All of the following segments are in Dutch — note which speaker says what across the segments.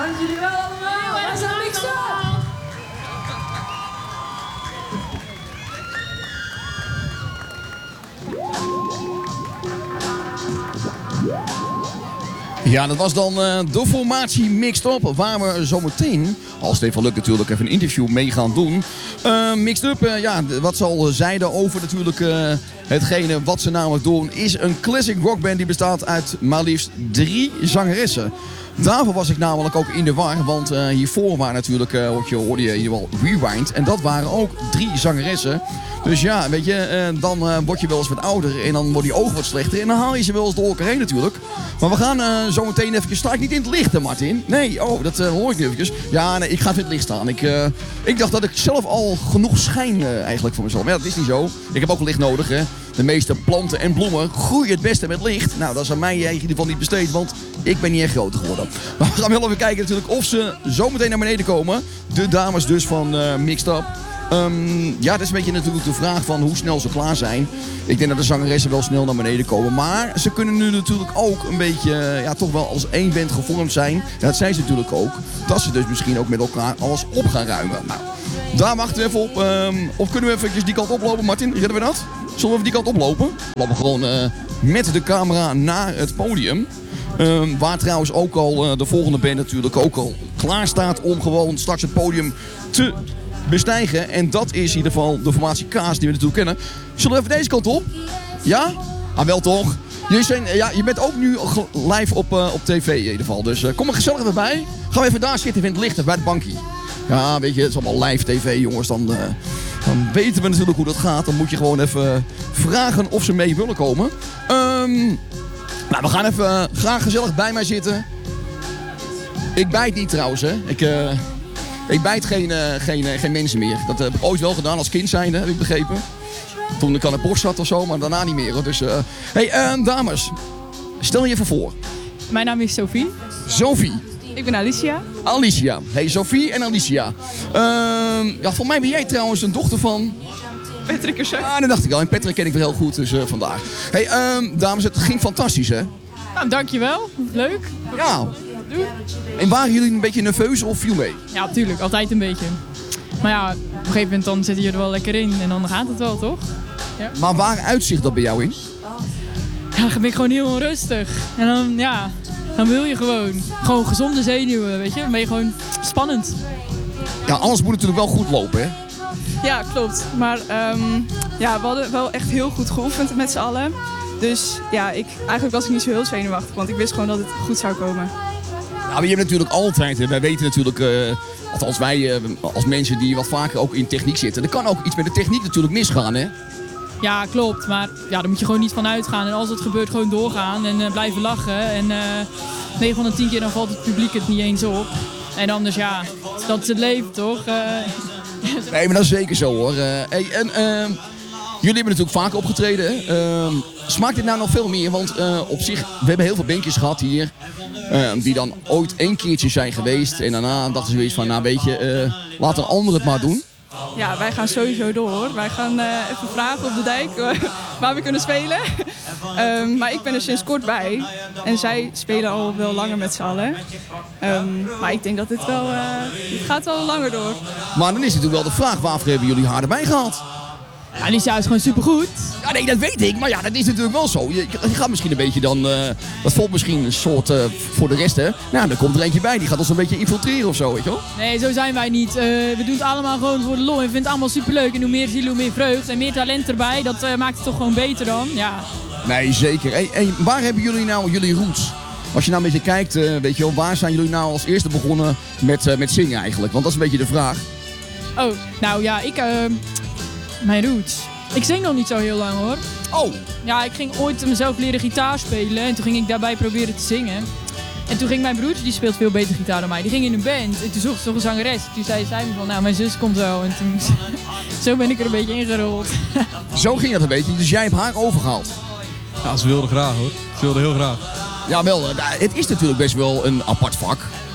Speaker 1: Dank jullie wel allemaal. Wij zijn Mixed Up.
Speaker 2: Ja, dat was dan de formatie Mixed Up, waar we zometeen, als het even lukt natuurlijk, even een interview mee gaan doen. Mixed Up, ja, wat ze al zeiden over natuurlijk hetgene wat ze namelijk doen, is een classic rockband die bestaat uit maar liefst 3 zangeressen. Daarvoor was ik namelijk ook in de war, want hiervoor waren natuurlijk, hoorde je in ieder geval Rewind. En dat waren ook 3 zangeressen. Dus ja, weet je, dan word je wel eens wat ouder en dan wordt je ogen wat slechter. En dan haal je ze wel eens door elkaar heen natuurlijk. Maar we gaan zo meteen even, sta ik niet in het licht hè Martin? Nee, oh, dat hoor ik nu eventjes. Ja, nee, ik ga even in het licht staan. Ik dacht dat ik zelf al genoeg schijn eigenlijk voor mezelf. Maar ja, dat is niet zo. Ik heb ook licht nodig hè. De meeste planten en bloemen groeien het beste met licht. Nou, dat is aan mij in ieder geval niet besteed, want ik ben niet echt groter geworden. Maar we gaan wel even kijken natuurlijk of ze zo meteen naar beneden komen. De dames dus van Mixed Up. Ja, dat is een beetje natuurlijk de vraag van hoe snel ze klaar zijn. Ik denk dat de zangeressen wel snel naar beneden komen. Maar ze kunnen nu natuurlijk ook een beetje, ja, toch wel als één band gevormd zijn. Ja, dat zijn ze natuurlijk ook. Dat ze dus misschien ook met elkaar alles op gaan ruimen. Nou, daar wachten we even op. Of kunnen we even die kant oplopen, Martin? Redden we dat? Zullen we even die kant oplopen? We lopen gewoon met de camera naar het podium. Waar trouwens ook al de volgende band natuurlijk ook al klaar staat om gewoon straks het podium te bestijgen. En dat is in ieder geval de formatie Kaas die we natuurlijk kennen. Zullen we even deze kant op? Ja? Ah, wel toch? Jullie zijn, ja, je bent ook nu live op tv in ieder geval. Dus kom er gezellig even bij. Gaan we even daar zitten in het licht bij het bankje. Ja, weet je, het is allemaal live tv jongens. Dan weten we natuurlijk hoe dat gaat. Dan moet je gewoon even vragen of ze mee willen komen. Nou, we gaan even graag gezellig bij mij zitten. Ik bijt niet trouwens, hè. Ik bijt geen mensen meer. Dat heb ik ooit wel gedaan als kind zijnde, heb ik begrepen. Toen ik aan de borst zat of zo, maar daarna niet meer. Hoor. Dus, dames, stel je even voor.
Speaker 3: Mijn naam is Sophie.
Speaker 2: Sophie.
Speaker 3: Ik ben Alicia.
Speaker 2: Alicia. Hey, Sophie en Alicia. Ja, voor mij ben jij trouwens een dochter van...
Speaker 3: Patrick Ursuk.
Speaker 2: Ah, dat dacht ik al. En Patrick ken ik wel heel goed, dus vandaar. Hey, dames, het ging fantastisch, hè?
Speaker 3: Nou, dankjewel. Leuk.
Speaker 2: Ja. En waren jullie een beetje nerveus of viel mee?
Speaker 3: Ja, tuurlijk. Altijd een beetje. Maar ja, op een gegeven moment dan zit je er wel lekker in en dan gaat het wel, toch? Ja.
Speaker 2: Maar waar uitzicht dat bij jou in?
Speaker 3: Ja, dan ben ik gewoon heel onrustig. En dan, ja, dan wil je gewoon gezonde zenuwen, weet je. Dan ben je gewoon spannend.
Speaker 2: Ja, alles moet natuurlijk wel goed lopen, hè?
Speaker 4: Ja, klopt. Maar ja, we hadden wel echt heel goed geoefend met z'n allen. Dus ja, eigenlijk was ik niet zo heel zenuwachtig, want ik wist gewoon dat het goed zou komen.
Speaker 2: Nou, maar je hebt natuurlijk altijd, wij weten natuurlijk, althans wij als mensen die wat vaker ook in techniek zitten, er kan ook iets met de techniek natuurlijk misgaan, hè?
Speaker 3: Ja, klopt. Maar ja, daar moet je gewoon niet van uitgaan. En als het gebeurt, gewoon doorgaan en blijven lachen. En 9 van de 10 keer dan valt het publiek het niet eens op. En anders, ja, dat is het leven, toch?
Speaker 2: Nee, maar dat is zeker zo, hoor. Jullie hebben natuurlijk vaak opgetreden, hè? Smaakt dit nou nog veel meer? Want op zich, we hebben heel veel bandjes gehad hier. Die dan ooit 1 keertje zijn geweest. En daarna dachten ze weer van, nou weet je, laat een ander het maar doen.
Speaker 4: Ja, wij gaan sowieso door. Wij gaan even vragen op de dijk waar we kunnen spelen. Maar ik ben er sinds kort bij. En zij spelen al wel langer met z'n allen. Maar ik denk dat dit gaat wel langer door.
Speaker 2: Maar dan is natuurlijk wel de vraag, waarvoor hebben jullie haar erbij gehad?
Speaker 3: Ja, Alicia is gewoon supergoed.
Speaker 2: Ja, nee, dat weet ik. Maar ja, dat is natuurlijk wel zo. Je gaat misschien een beetje dan... dat volgt misschien een soort voor de rest, hè. Nou, er komt er eentje bij. Die gaat ons een beetje infiltreren of zo, weet je wel.
Speaker 3: Nee, zo zijn wij niet. We doen het allemaal gewoon voor de lol. En we vinden het allemaal superleuk. En hoe meer zielen, hoe meer vreugd. En meer talent erbij. Dat maakt het toch gewoon beter dan. Ja.
Speaker 2: Nee, zeker. Hey, waar hebben jullie nou jullie roots? Als je nou een beetje kijkt, weet je wel, waar zijn jullie nou als eerste begonnen met zingen eigenlijk? Want dat is een beetje de vraag.
Speaker 3: Oh, nou ja, mijn roots. Ik zing nog niet zo heel lang, hoor.
Speaker 2: Oh!
Speaker 3: Ja, ik ging ooit mezelf leren gitaar spelen. En toen ging ik daarbij proberen te zingen. En toen ging mijn broertje, die speelt veel beter gitaar dan mij. Die ging in een band. En toen zocht ze toch een zangeres. Toen zei zij van, nou, mijn zus komt wel. En toen, zo ben ik er een beetje ingerold.
Speaker 2: Zo ging dat een beetje. Dus jij hebt haar overgehaald.
Speaker 5: Ja, ze wilde graag, hoor. Ze wilde heel graag.
Speaker 2: Ja, wel. Het is natuurlijk best wel een apart vak.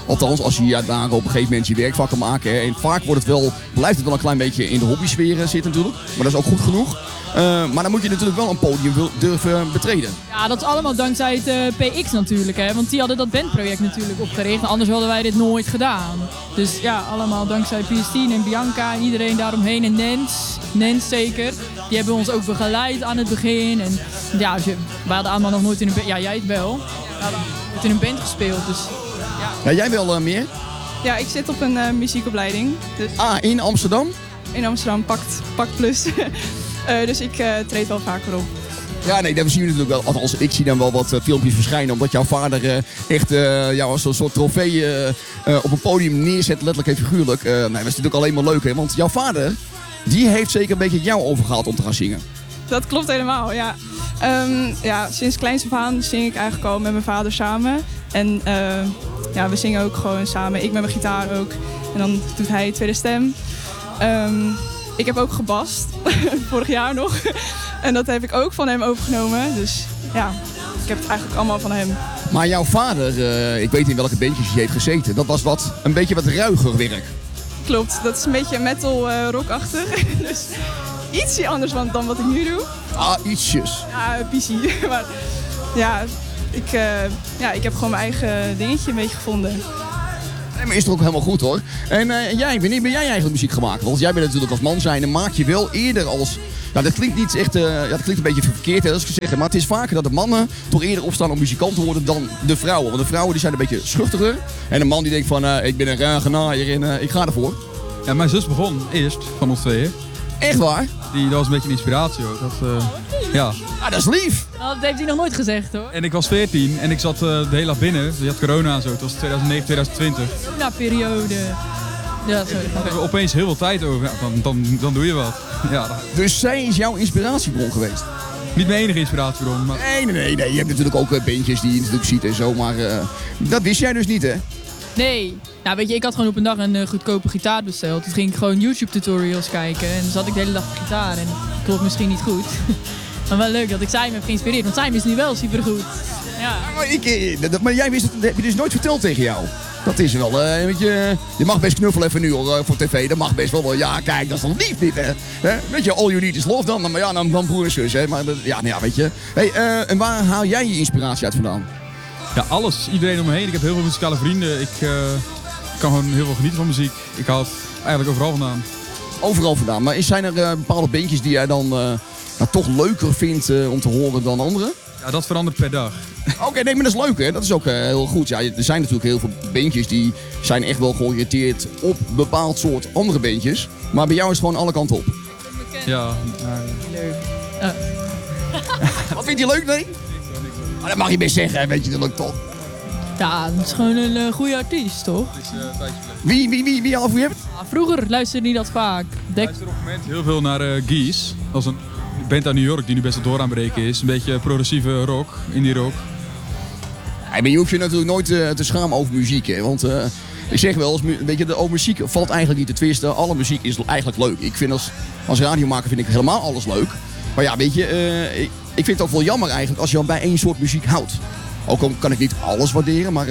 Speaker 2: Althans, als je daar op een gegeven moment je werk van kan maken. Hè. En vaak blijft het wel een klein beetje in de hobbysfeer zitten natuurlijk. Maar dat is ook goed genoeg. Maar dan moet je natuurlijk wel een podium durven betreden.
Speaker 3: Ja, dat is allemaal dankzij het PX natuurlijk, hè. Want die hadden dat bandproject natuurlijk opgericht. Anders hadden wij dit nooit gedaan. Dus ja, allemaal dankzij PS10 en Bianca en iedereen daaromheen. En Nens zeker. Die hebben ons ook begeleid aan het begin. En ja, we hadden allemaal nog nooit in een band... Ja, jij het wel. We hadden nooit in een band gespeeld, dus...
Speaker 2: Ja, jij wel meer?
Speaker 4: Ja, ik zit op een muziekopleiding. Dus
Speaker 2: In Amsterdam?
Speaker 4: in Amsterdam, Pact Plus. Dus ik treed wel vaker op.
Speaker 2: Ja, nee, dat zien we natuurlijk wel. Althans, ik zie dan wel wat filmpjes verschijnen. Omdat jouw vader echt als een soort trofee op een podium neerzet, letterlijk en figuurlijk. Nee, dat is natuurlijk alleen maar leuk, hè. Want jouw vader, die heeft zeker een beetje jou overgehaald om te gaan zingen.
Speaker 4: Dat klopt helemaal, ja. Sinds kleins af aan zing ik eigenlijk al met mijn vader samen. En we zingen ook gewoon samen. Ik met mijn gitaar ook. En dan doet hij tweede stem. Ik heb ook gebast, vorig jaar nog. En dat heb ik ook van hem overgenomen. Dus ja, ik heb het eigenlijk allemaal van hem.
Speaker 2: Maar jouw vader, ik weet in welke bandjes hij heeft gezeten. Dat was een beetje wat ruiger werk.
Speaker 4: Klopt, dat is een beetje metal rockachtig. Dus ietsje anders dan wat ik nu doe.
Speaker 2: Ah, ietsjes.
Speaker 4: Ja, pissie. Maar ja, ik heb gewoon mijn eigen dingetje een beetje gevonden.
Speaker 2: Nee, maar is toch ook helemaal goed hoor. En jij, wanneer ben jij eigenlijk muziek gemaakt? Want jij bent natuurlijk als man zijnde, maak je wel eerder als... Nou, dat klinkt niet echt, dat klinkt een beetje verkeerd, hè, als ik zeg. Maar het is vaker dat de mannen toch eerder opstaan om muzikant te worden dan de vrouwen. Want de vrouwen die zijn een beetje schuchtiger. En de man die denkt van, ik ben een rage naaier en ik ga ervoor.
Speaker 5: Ja, mijn zus begon eerst van ons tweeën.
Speaker 2: Echt waar?
Speaker 5: Dat was een beetje een inspiratie ook. Ja.
Speaker 2: Ah, dat is lief.
Speaker 3: Nou, dat heeft hij nog nooit gezegd, hoor.
Speaker 5: En ik was 14 en ik zat de hele dag binnen. Dus je had corona en zo. Het was 2009, 2020.
Speaker 3: Corona-periode. Ja, sorry.
Speaker 5: Dan hebben we opeens heel veel tijd over. Ja, dan doe je wat. Ja.
Speaker 2: Dus zij is jouw inspiratiebron geweest?
Speaker 5: Niet mijn enige inspiratiebron. Maar...
Speaker 2: Nee. Je hebt natuurlijk ook bandjes die je natuurlijk ziet en zo. Maar dat wist jij dus niet, hè?
Speaker 3: Nee. Nou, weet je, ik had gewoon op een dag een goedkope gitaar besteld. Toen ging ik gewoon YouTube-tutorials kijken. En dan zat ik de hele dag op gitaar. En dat klopt misschien niet goed. Maar wel leuk dat ik Simon heb geïnspireerd. Want Simon is nu wel supergoed. Ja.
Speaker 2: Maar jij wist het, dat heb je dus nooit verteld tegen jou? Dat is wel, weet je mag best knuffelen even nu hoor, voor tv. Dat mag best wel. Ja, kijk, dat is dan lief dit, hè. Weet je, all you need is love dan. Maar ja, dan broer en zus, hè. Maar weet je. Hey, en waar haal jij je inspiratie uit vandaan?
Speaker 5: Ja, alles. Iedereen om me heen. Ik heb heel veel muzikale vrienden. Ik kan gewoon heel veel genieten van muziek. Ik haal het eigenlijk overal vandaan.
Speaker 2: Overal vandaan. Maar zijn er bepaalde bandjes die jij dan toch leuker vindt om te horen dan andere?
Speaker 5: Ja, dat verandert per dag.
Speaker 2: Oké, nee, maar dat is leuk hè. Dat is ook heel goed. Ja, er zijn natuurlijk heel veel bandjes die zijn echt wel georiënteerd op een bepaald soort andere bandjes. Maar bij jou is het gewoon alle kanten op.
Speaker 5: Ja.
Speaker 3: Leuk.
Speaker 2: Wat vind je leuk, nee? Maar dat mag je best zeggen, weet je, dat lukt toch?
Speaker 3: Ja, dat is gewoon een goede artiest, toch?
Speaker 2: Wie al voor je hebt?
Speaker 3: Ja, vroeger luisterde hij dat vaak.
Speaker 5: Ik luister op het moment heel veel naar Geese. Dat is een band uit New York die nu best wel door aan het breken is. Een beetje progressieve rock, indie rock.
Speaker 2: Ja, maar je hoeft je natuurlijk nooit te schamen over muziek, hè. Want ik zeg wel, over muziek valt eigenlijk niet te twisten. Alle muziek is eigenlijk leuk. Ik vind als radiomaker vind ik helemaal alles leuk. Maar ja, weet je, ik vind het ook wel jammer eigenlijk als je dan bij één soort muziek houdt. Ook al kan ik niet alles waarderen, maar...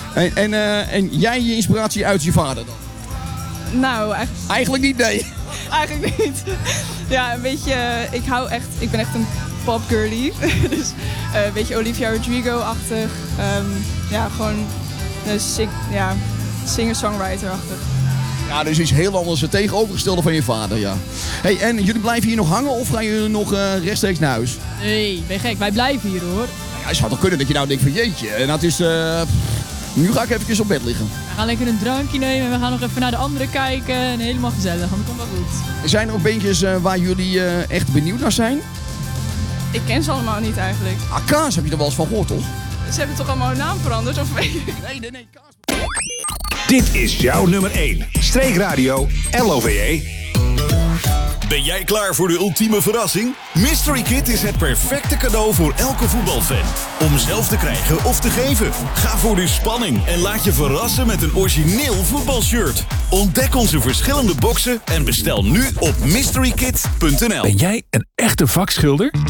Speaker 2: En jij je inspiratie uit je vader dan?
Speaker 4: Nou,
Speaker 2: eigenlijk niet, nee.
Speaker 4: Eigenlijk niet. Ja, een beetje, ik ben echt een popgirlie. Dus een beetje Olivia Rodrigo-achtig. Ja, gewoon singer-songwriter-achtig.
Speaker 2: Ja, dus iets heel anders het tegenovergestelde van je vader, ja. Hey, en jullie blijven hier nog hangen of gaan jullie nog rechtstreeks naar huis?
Speaker 3: Nee, ben je gek. Wij blijven hier, hoor.
Speaker 2: Ja, het zou toch kunnen dat je nou denkt van jeetje, en dat is... nu ga ik eventjes op bed liggen.
Speaker 3: We gaan lekker een drankje nemen en we gaan nog even naar de anderen kijken. En helemaal gezellig, want dat komt wel goed.
Speaker 2: Zijn er ook bandjes waar jullie echt benieuwd naar zijn?
Speaker 4: Ik ken ze allemaal niet eigenlijk.
Speaker 2: Ah, Kaas heb je er wel eens van gehoord, toch?
Speaker 4: Ze hebben toch allemaal hun naam veranderd? Of...
Speaker 2: Nee, Kaas.
Speaker 6: Dit is jouw nummer 1. Streekradio LOVE.
Speaker 7: Ben jij klaar voor de ultieme verrassing? Mystery Kit is het perfecte cadeau voor elke voetbalfan. Om zelf te krijgen of te geven. Ga voor de spanning en laat je verrassen met een origineel voetbalshirt. Ontdek onze verschillende boxen en bestel nu op mysterykit.nl.
Speaker 6: Ben jij een echte vakschilder?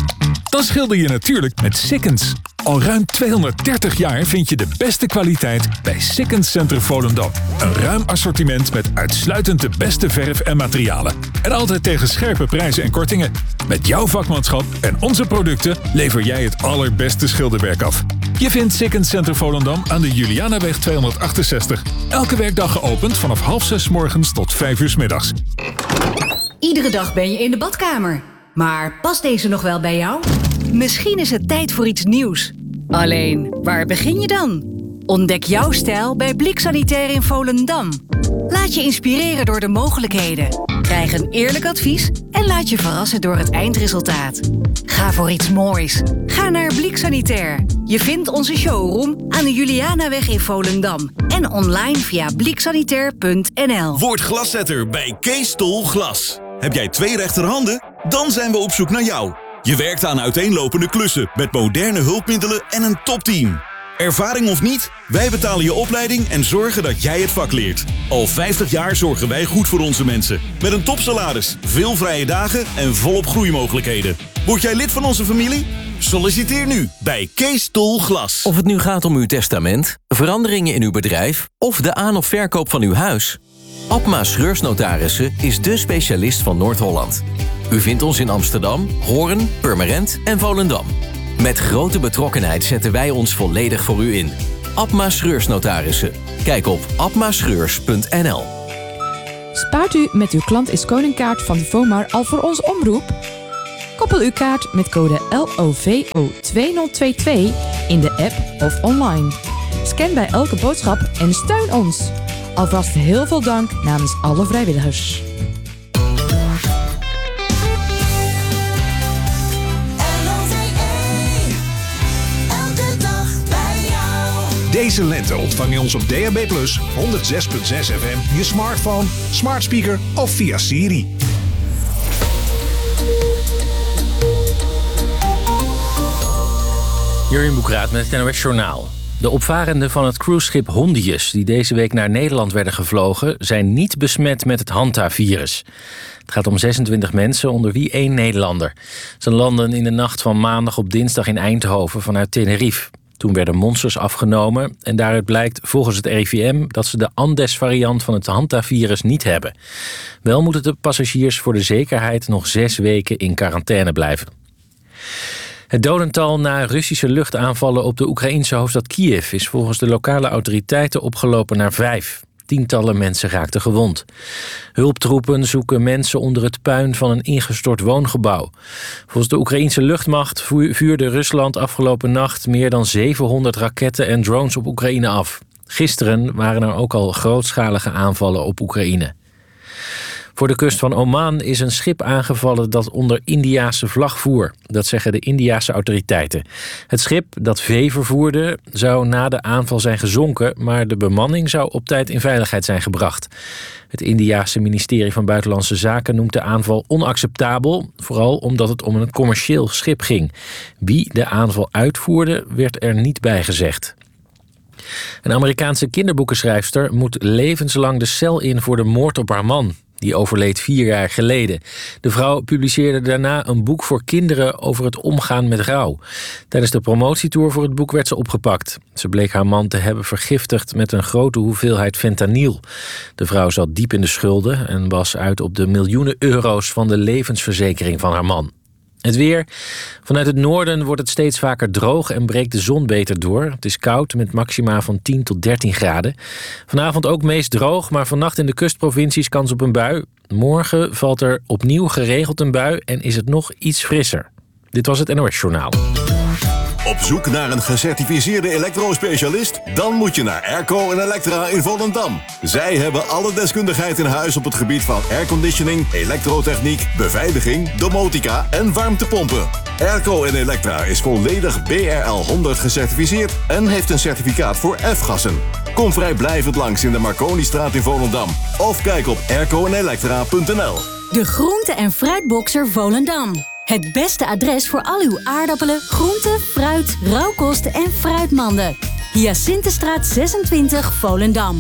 Speaker 6: Dan schilder je natuurlijk met Sikkens. Al ruim 230 jaar vind je de beste kwaliteit bij Sikkens Centrum Volendam. Een ruim assortiment met uitsluitend de beste verf en materialen. En altijd tegen scherpe prijzen en kortingen. Met jouw vakmanschap en onze producten lever jij het allerbeste schilderwerk af. Je vindt Sikkens Centrum Volendam aan de Julianaweg 268. Elke werkdag geopend vanaf 5:30 morgens tot 5:00 's middags.
Speaker 8: Iedere dag ben je in de badkamer. Maar past deze nog wel bij jou? Misschien is het tijd voor iets nieuws. Alleen, waar begin je dan? Ontdek jouw stijl bij Blik Sanitair in Volendam. Laat je inspireren door de mogelijkheden. Krijg een eerlijk advies en laat je verrassen door het eindresultaat. Ga voor iets moois. Ga naar Blik Sanitair. Je vindt onze showroom aan de Julianaweg in Volendam. En online via bliksanitair.nl.
Speaker 7: Word glaszetter bij Kees Tol Glas. Heb jij 2 rechterhanden? Dan zijn we op zoek naar jou. Je werkt aan uiteenlopende klussen met moderne hulpmiddelen en een topteam. Ervaring of niet, wij betalen je opleiding en zorgen dat jij het vak leert. Al 50 jaar zorgen wij goed voor onze mensen. Met een topsalaris, veel vrije dagen en volop groeimogelijkheden. Word jij lid van onze familie? Solliciteer nu bij Kees Tol Glas.
Speaker 9: Of het nu gaat om uw testament, veranderingen in uw bedrijf of de aan- of verkoop van uw huis. Abma Schreursnotarissen is dé specialist van Noord-Holland. U vindt ons in Amsterdam, Hoorn, Purmerend en Volendam. Met grote betrokkenheid zetten wij ons volledig voor u in. Abma Schreursnotarissen. Kijk op abmaschreurs.nl.
Speaker 1: Spaart u met uw klant is koningkaart van de VOMAR al voor ons omroep? Koppel uw kaart met code LOVO2022 in de app of online. Scan bij elke boodschap en steun ons. Alvast heel veel dank namens alle vrijwilligers.
Speaker 6: Deze lente ontvang je ons op DAB+, 106.6 FM, je smartphone, smart speaker of via Siri.
Speaker 10: Jurjen Boekraat met het NOS Journaal. De opvarenden van het cruiseschip Hondius, die deze week naar Nederland werden gevlogen, zijn niet besmet met het Hanta-virus. Het gaat om 26 mensen, onder wie 1 Nederlander. Ze landen in de nacht van maandag op dinsdag in Eindhoven vanuit Tenerife. Toen werden monsters afgenomen en daaruit blijkt volgens het RIVM dat ze de Andes-variant van het Hanta-virus niet hebben. Wel moeten de passagiers voor de zekerheid nog 6 weken in quarantaine blijven. Het dodental na Russische luchtaanvallen op de Oekraïense hoofdstad Kiev is volgens de lokale autoriteiten opgelopen naar 5. Tientallen mensen raakten gewond. Hulptroepen zoeken mensen onder het puin van een ingestort woongebouw. Volgens de Oekraïense luchtmacht vuurde Rusland afgelopen nacht meer dan 700 raketten en drones op Oekraïne af. Gisteren waren er ook al grootschalige aanvallen op Oekraïne. Voor de kust van Oman is een schip aangevallen dat onder Indiase vlag voer. Dat zeggen de Indiase autoriteiten. Het schip dat vee vervoerde zou na de aanval zijn gezonken, maar de bemanning zou op tijd in veiligheid zijn gebracht. Het Indiase ministerie van Buitenlandse Zaken noemt de aanval onacceptabel, vooral omdat het om een commercieel schip ging. Wie de aanval uitvoerde, werd er niet bij gezegd. Een Amerikaanse kinderboekenschrijfster moet levenslang de cel in voor de moord op haar man. Die overleed 4 jaar geleden. De vrouw publiceerde daarna een boek voor kinderen over het omgaan met rouw. Tijdens de promotietour voor het boek werd ze opgepakt. Ze bleek haar man te hebben vergiftigd met een grote hoeveelheid fentanyl. De vrouw zat diep in de schulden en was uit op de miljoenen euro's van de levensverzekering van haar man. Het weer. Vanuit het noorden wordt het steeds vaker droog en breekt de zon beter door. Het is koud met maxima van 10 tot 13 graden. Vanavond ook meest droog, maar vannacht in de kustprovincies kans op een bui. Morgen valt er opnieuw geregeld een bui en is het nog iets frisser. Dit was het NOS Journaal.
Speaker 7: Op zoek naar een gecertificeerde elektrospecialist? Dan moet je naar Airco en Electra in Volendam. Zij hebben alle deskundigheid in huis op het gebied van airconditioning, elektrotechniek, beveiliging, domotica en warmtepompen. Airco en Electra is volledig BRL 100 gecertificeerd en heeft een certificaat voor F-gassen. Kom vrijblijvend langs in de Marconistraat in Volendam. Of kijk op aircoenelektra.nl.
Speaker 8: De groente- en fruitboxer Volendam. Het beste adres voor al uw aardappelen, groenten, fruit, rauwkosten en fruitmanden. Hyacinthestraat 26 Volendam.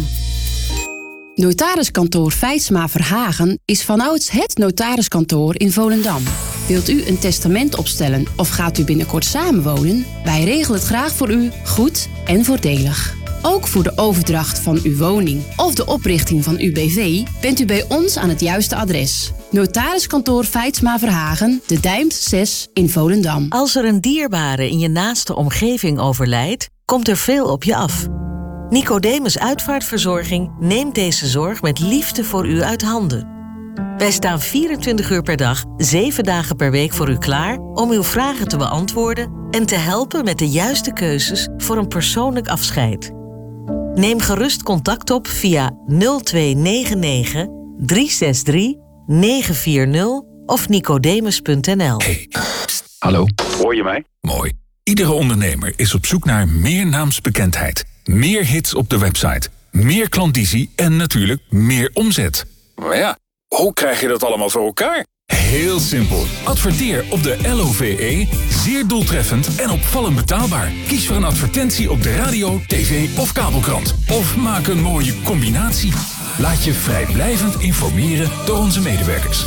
Speaker 11: Notariskantoor Feitsma Verhagen is vanouds het notariskantoor in Volendam. Wilt u een testament opstellen of gaat u binnenkort samenwonen? Wij regelen het graag voor u, goed en voordelig. Ook voor de overdracht van uw woning of de oprichting van uw BV bent u bij ons aan het juiste adres. Notariskantoor Feitsma Verhagen, De Dijmt 6 in Volendam.
Speaker 12: Als er een dierbare in je naaste omgeving overlijdt, komt er veel op je af. Nicodemus Uitvaartverzorging neemt deze zorg met liefde voor u uit handen. Wij staan 24 uur per dag, 7 dagen per week voor u klaar om uw vragen te beantwoorden en te helpen met de juiste keuzes voor een persoonlijk afscheid. Neem gerust contact op via 0299 363 940 of nicodemus.nl.
Speaker 6: Hey, hallo.
Speaker 13: Hoor je mij?
Speaker 6: Mooi. Iedere ondernemer is op zoek naar meer naamsbekendheid, meer hits op de website, meer klandizie en natuurlijk meer omzet. Maar ja, hoe krijg je dat allemaal voor elkaar? Heel simpel. Adverteer op de LOVE, zeer doeltreffend en opvallend betaalbaar. Kies voor een advertentie op de radio, tv of kabelkrant. Of maak een mooie combinatie. Laat je vrijblijvend informeren door onze medewerkers.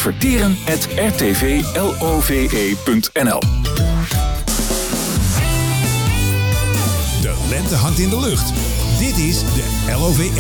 Speaker 6: Adverteren@rtvlove.nl.
Speaker 14: De lente hangt in de lucht. Dit is de LOVE.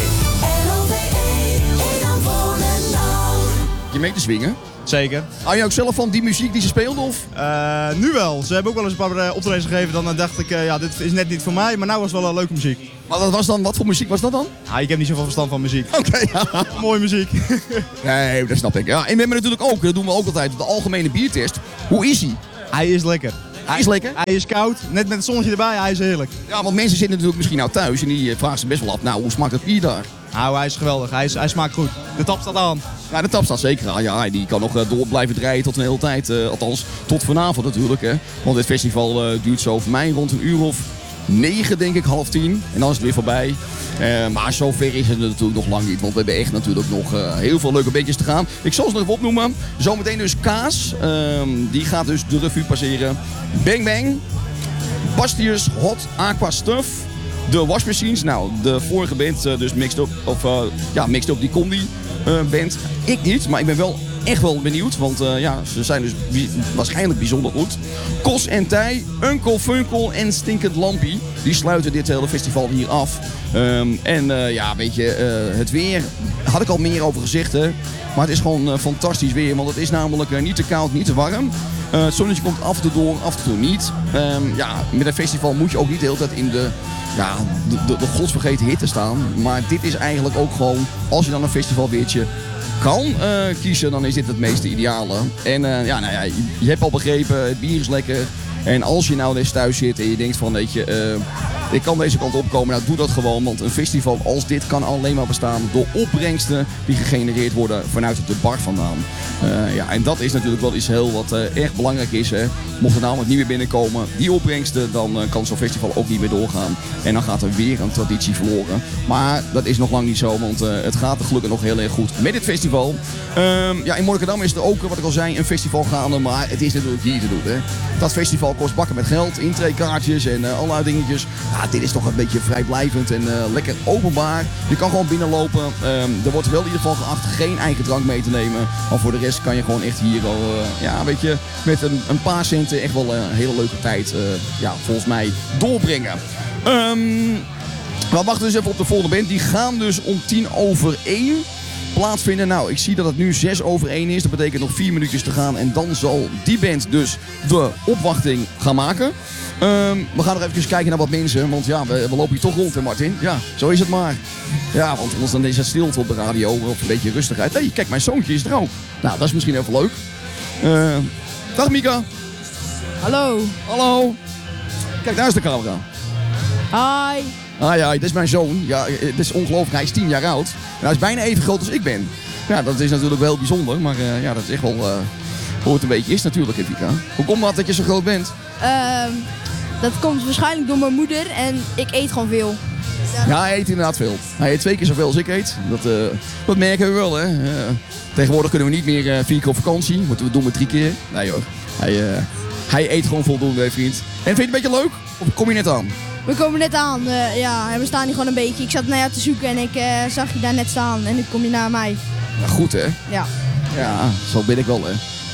Speaker 2: Je mee te swingen?
Speaker 15: Zeker.
Speaker 2: Hou je ook zelf van die muziek die ze speelden? Of?
Speaker 15: Nu wel. Ze hebben ook wel eens een paar optredens gegeven. Dan dacht ik, dit is net niet voor mij. Maar nou was het wel leuke muziek.
Speaker 2: Maar dat was dan, wat voor muziek was dat dan?
Speaker 15: Ik heb niet zoveel verstand van muziek.
Speaker 2: Oké.
Speaker 15: Mooie muziek.
Speaker 2: Nee, dat snap ik. Ja, en we hebben natuurlijk ook, dat doen we ook altijd, de algemene biertest. Hoe is hij?
Speaker 15: Hij is lekker.
Speaker 2: Hij is lekker?
Speaker 15: Hij is koud. Net met het zonnetje erbij. Hij is heerlijk.
Speaker 2: Ja, want mensen zitten natuurlijk misschien nou thuis en die vragen zich best wel af. Nou, hoe smaakt het bier daar?
Speaker 15: Nou, hij is geweldig. Hij smaakt goed. De tap staat aan.
Speaker 2: Ja, de tap staat zeker aan. Ja, die kan nog door blijven draaien tot een hele tijd. Althans, tot vanavond natuurlijk. Hè. Want dit festival duurt zo voor mij rond 9:00, denk ik, 9:30. En dan is het weer voorbij. Maar zover is het natuurlijk nog lang niet. Want we hebben echt natuurlijk nog heel veel leuke beetjes te gaan. Ik zal ze nog even opnoemen. Zometeen dus Kaas. Die gaat dus de revue passeren. Bang Bang. Bastius Hot Aqua Stuff. De Washmachines, nou, de vorige band, dus Mixed Up, die kon die band. Ik niet, maar ik ben wel echt wel benieuwd, want ze zijn dus waarschijnlijk bijzonder goed. Kos en Tij, Uncle Funkel en Stinkend Lampie, die sluiten dit hele festival hier af. Het weer, had ik al meer over gezegd, hè. Maar het is gewoon fantastisch weer, want het is namelijk niet te koud, niet te warm. Het zonnetje komt af en toe door, af en toe niet. Met een festival moet je ook niet de hele tijd in de godsvergeten hitte staan. Maar dit is eigenlijk ook gewoon, als je dan een festivalweertje kan kiezen, dan is dit het meeste ideale. En je hebt al begrepen, het bier is lekker. En als je nou eens thuis zit en je denkt van, weet je, ik kan deze kant opkomen, nou doe dat gewoon. Want een festival als dit kan alleen maar bestaan door opbrengsten die gegenereerd worden vanuit de bar vandaan. En dat is natuurlijk wel iets heel wat erg belangrijk is. Hè. Mocht er namelijk niet meer binnenkomen, die opbrengsten, dan kan zo'n festival ook niet meer doorgaan. En dan gaat er weer een traditie verloren. Maar dat is nog lang niet zo, want het gaat er gelukkig nog heel erg goed met dit festival. In Monnikendam is er ook, wat ik al zei, een festival gaande. Maar het is natuurlijk hier te doen. Hè. Dat festival kost bakken met geld, intreekaartjes en allerlei dingetjes. Dit is toch een beetje vrijblijvend en lekker openbaar. Je kan gewoon binnenlopen. Er wordt wel in ieder geval geacht geen eigen drank mee te nemen. Maar voor de rest kan je gewoon echt hier al, met een paar centen echt wel een hele leuke tijd, volgens mij, doorbrengen. We wachten dus even op de volgende band. Die gaan dus om 1:10 plaatsvinden. Nou, ik zie dat het nu 1:06 is. Dat betekent nog 4 minuutjes te gaan. En dan zal die band dus de opwachting gaan maken. We gaan nog even kijken naar wat mensen. Want we lopen hier toch rond, hè Martin? Ja, zo is het maar. Ja, want anders dan is het stilte op de radio. Of een beetje rustigheid. Hey, kijk, mijn zoontje is er ook. Nou, dat is misschien even leuk. Dag Mika.
Speaker 16: Hallo.
Speaker 2: Hallo. Kijk, daar is de camera.
Speaker 16: Hi.
Speaker 2: Hi, dit is mijn zoon. Ja, het is ongelooflijk. Hij is 10 jaar oud. En hij is bijna even groot als ik ben. Ja, dat is natuurlijk wel heel bijzonder. Maar dat is echt wel hoe het een beetje is natuurlijk, Mika. Hoe komt dat je zo groot bent?
Speaker 16: Dat komt waarschijnlijk door mijn moeder en ik eet gewoon veel.
Speaker 2: Ja, hij eet inderdaad veel. Hij eet 2 keer zoveel als ik eet. Dat merken we wel, hè. Tegenwoordig kunnen we niet meer 4 keer op vakantie. We doen maar 3 keer. Nee hoor. Hij eet gewoon voldoende, vriend. En vind je het een beetje leuk? Of kom je net aan?
Speaker 16: We komen net aan. En we staan hier gewoon een beetje. Ik zat naar jou te zoeken en ik zag je daar net staan. En nu kom je naar mij.
Speaker 2: Nou, goed, hè?
Speaker 16: Ja.
Speaker 2: Ja, zo ben ik wel, hè.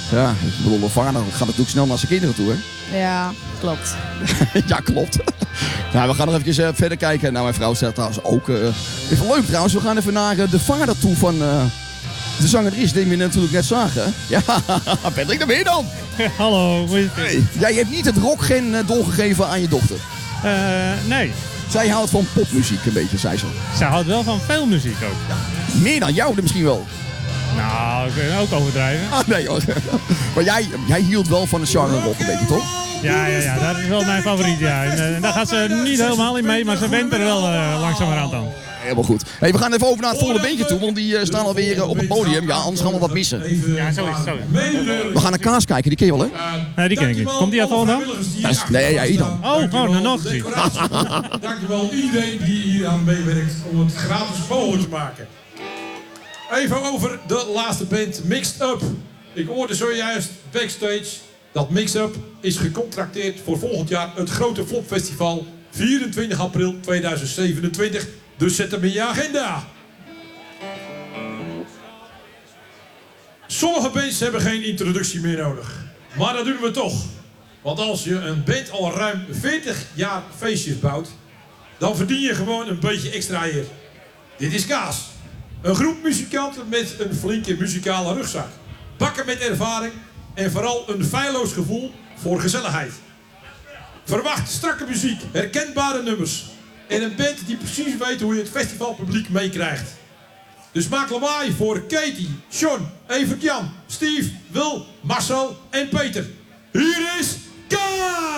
Speaker 2: Ja, ik bedoel, een vader gaat natuurlijk snel naar zijn kinderen toe, hè?
Speaker 16: Ja, klopt.
Speaker 2: Ja, klopt. Nou, we gaan nog even verder kijken. Nou, mijn vrouw zegt trouwens ook... even leuk trouwens, we gaan even naar de vader toe van de zangeres die we natuurlijk net zagen. Ja, Patrick, daar ben je dan.
Speaker 13: Hallo.
Speaker 2: Hey. Jij hebt niet het rockgen doorgegeven aan je dochter.
Speaker 13: Nee.
Speaker 2: Zij houdt van popmuziek een beetje, zei ze.
Speaker 13: Zij houdt wel van veel muziek ook.
Speaker 2: Ja. Meer dan jou misschien wel.
Speaker 13: Nou, ik kan ook overdrijven.
Speaker 2: Ah, nee hoor. Maar jij hield wel van de genre rock een beetje, toch?
Speaker 13: Ja, dat is wel mijn favoriet, ja. En daar gaat ze niet helemaal in mee, maar ze went er wel langzamerhand aan.
Speaker 2: Helemaal goed. Hey, we gaan even over naar het volgende beentje toe, want die staan alweer op het podium. Ja, anders gaan we wat missen.
Speaker 13: Ja, zo is het.
Speaker 2: We gaan naar Kaas kijken, die ken je wel, hè?
Speaker 13: Nee, die ken ik niet. Komt die uit Volendam?
Speaker 2: Nee, jij dan.
Speaker 13: Oh, nog gezien.
Speaker 17: Dankjewel iedereen die hier aan meewerkt om het gratis mogelijk te maken. Even over de laatste band, Mixed Up. Ik hoorde zojuist backstage dat Mixed Up is gecontracteerd voor volgend jaar het grote Flopfestival. 24 april 2027. Dus zet hem in je agenda. Sommige bands hebben geen introductie meer nodig. Maar dat doen we toch. Want als je een band al ruim 40 jaar feestjes bouwt, dan verdien je gewoon een beetje extra eer. Dit is Kaas. Een groep muzikanten met een flinke muzikale rugzak. Bakken met ervaring en vooral een feilloos gevoel voor gezelligheid. Verwacht strakke muziek, herkenbare nummers en een band die precies weet hoe je het festivalpubliek meekrijgt. Dus maak lawaai voor Katie, Sean, Evert-Jan, Steve, Wil, Marcel en Peter. Hier is Kaas!